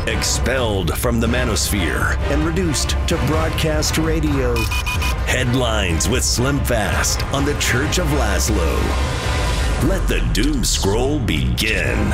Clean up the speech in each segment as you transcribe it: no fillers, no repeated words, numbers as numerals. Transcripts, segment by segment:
Expelled from the manosphere and reduced to broadcast radio. Headlines with Slim Fast on the Church of Laszlo. Let the doom scroll begin.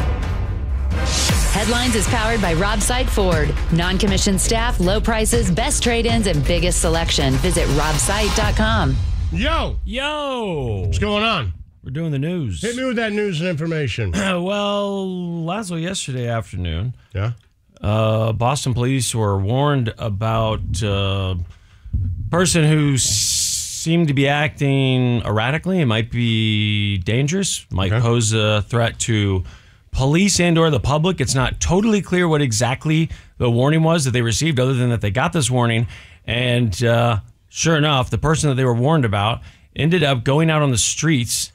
Headlines is powered by Rob Sight Ford. Non-commissioned staff, low prices, best trade-ins, and biggest selection. Visit robsight.com. Yo! Yo! What's going on? We're doing the news. Hit me with that news and information. Well, Laszlo, yesterday afternoon, Yeah? Boston police were warned about a person who seemed to be acting erratically. It might be dangerous, might pose a threat to police and or the public. It's not totally clear what exactly the warning was that they received, other than that they got this warning. And sure enough, the person that they were warned about ended up going out on the streets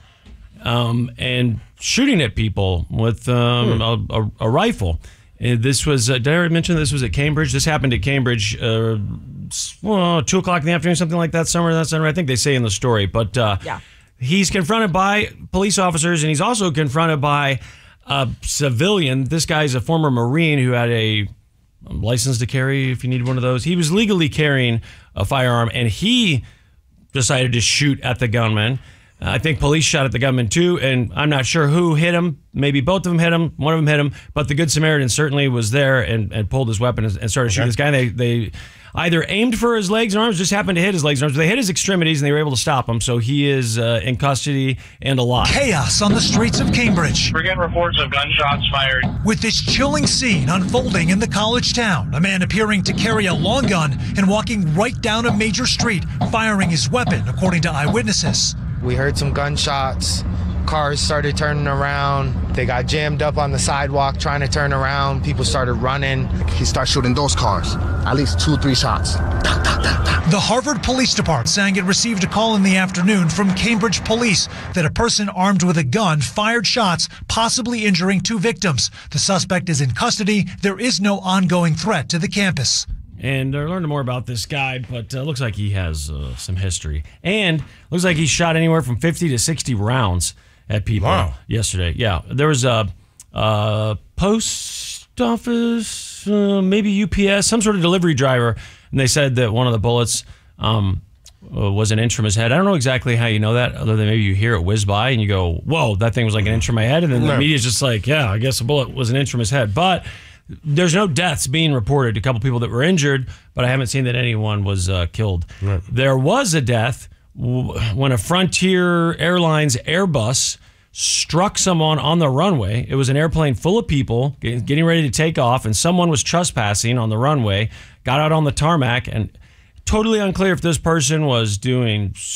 and shooting at people with a rifle. This was, did I already mention this was at Cambridge? This happened at Cambridge, 2 o'clock in the afternoon, something like that, somewhere in that center, I think they say in the story. But he's confronted by police officers, and he's also confronted by a civilian. This guy's a former Marine who had a license to carry, if you need one of those. He was legally carrying a firearm, and he decided to shoot at the gunman. I think police shot at the gunman too, and I'm not sure who hit him. Maybe both of them hit him. One of them hit him, but the Good Samaritan certainly was there and pulled his weapon and started shooting this guy. They either aimed for his legs and arms, just happened to hit his legs and arms. They hit his extremities, and they were able to stop him. So he is in custody and alive. Chaos on the streets of Cambridge. We're getting reports of gunshots fired. With this chilling scene unfolding in the college town, a man appearing to carry a long gun and walking right down a major street, firing his weapon, according to eyewitnesses. We heard some gunshots. Cars started turning around. They got jammed up on the sidewalk trying to turn around. People started running. He started shooting those cars. At least 2-3 shots. The Harvard Police Department saying it received a call in the afternoon from Cambridge police that a person armed with a gun fired shots, possibly injuring 2 victims. The suspect is in custody. There is no ongoing threat to the campus. And I learned more about this guy, but looks like he has some history. And looks like he shot anywhere from 50 to 60 rounds at people yesterday. Yeah, there was a post office, maybe UPS, some sort of delivery driver, and they said that one of the bullets was an inch from his head. I don't know exactly how you know that, other than maybe you hear it whiz by and you go, whoa, that thing was like an inch from my head. And then the media's just like, yeah, I guess the bullet was an inch from his head. But there's no deaths being reported. A couple people that were injured, but I haven't seen that anyone was killed. Right. There was a death when a Frontier Airlines Airbus struck someone on the runway. It was an airplane full of people getting ready to take off, and someone was trespassing on the runway, got out on the tarmac, and totally unclear if this person was doing